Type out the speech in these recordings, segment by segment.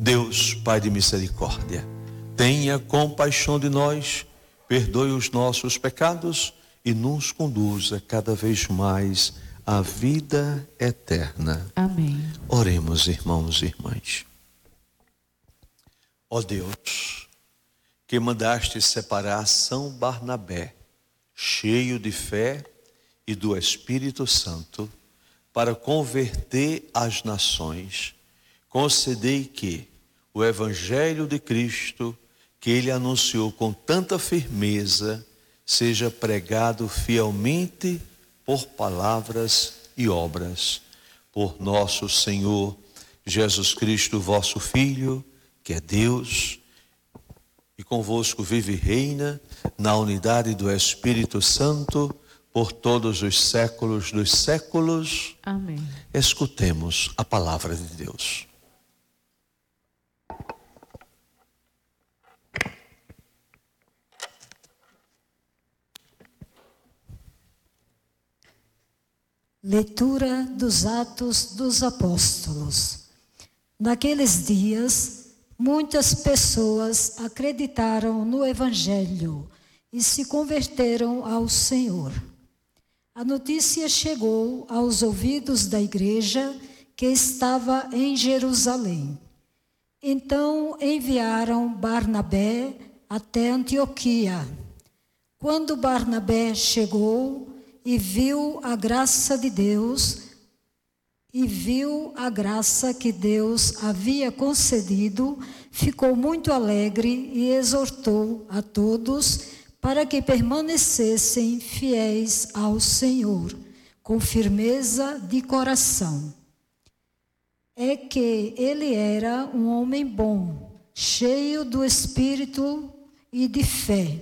Deus, Pai de misericórdia, tenha compaixão de nós, perdoe os nossos pecados e nos conduza cada vez mais à vida eterna. Amém. Oremos, irmãos e irmãs. Ó Deus, que mandaste separar São Barnabé, cheio de fé e do Espírito Santo, para converter as nações, concedei que o Evangelho de Cristo, que ele anunciou com tanta firmeza, seja pregado fielmente por palavras e obras. Por nosso Senhor Jesus Cristo, vosso Filho, que é Deus, e convosco vive e reina, na unidade do Espírito Santo, por todos os séculos dos séculos. Amém. Escutemos a palavra de Deus. Leitura dos Atos dos Apóstolos. Naqueles dias, muitas pessoas acreditaram no Evangelho e se converteram ao Senhor. A notícia chegou aos ouvidos da igreja que estava em Jerusalém. Então enviaram Barnabé até Antioquia. Quando Barnabé chegou e viu a graça de Deus, que Deus havia concedido, ficou muito alegre e exortou a todos para que permanecessem fiéis ao Senhor, com firmeza de coração. É que ele era um homem bom, cheio do Espírito e de fé.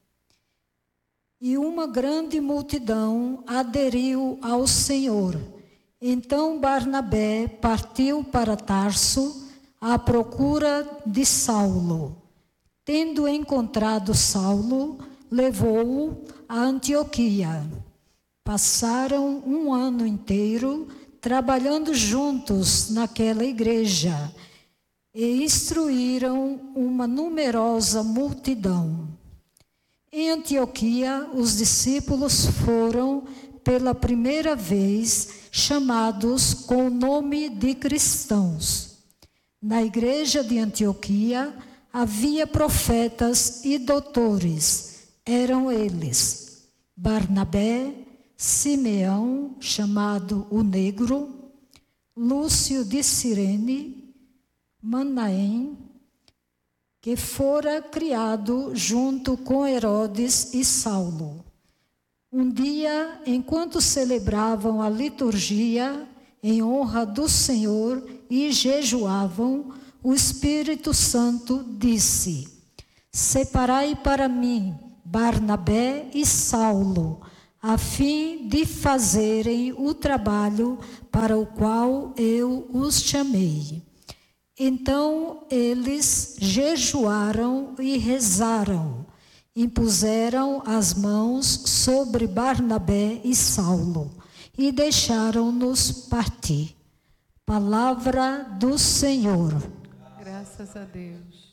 E uma grande multidão aderiu ao Senhor. Então Barnabé partiu para Tarso à procura de Saulo. Tendo encontrado Saulo, levou-o a Antioquia. Passaram um ano inteiro trabalhando juntos naquela igreja e instruíram uma numerosa multidão. Em Antioquia, os discípulos foram, pela primeira vez, chamados com o nome de cristãos. Na igreja de Antioquia, havia profetas e doutores. Eram eles Barnabé, Simeão, chamado o Negro, Lúcio de Cirene, Manaém, que fora criado junto com Herodes e Saulo. Um dia, enquanto celebravam a liturgia em honra do Senhor e jejuavam, o Espírito Santo disse: separai para mim Barnabé e Saulo, a fim de fazerem o trabalho para o qual eu os chamei. Então eles jejuaram e rezaram, impuseram as mãos sobre Barnabé e Saulo e deixaram-nos partir. Palavra do Senhor. Graças a Deus.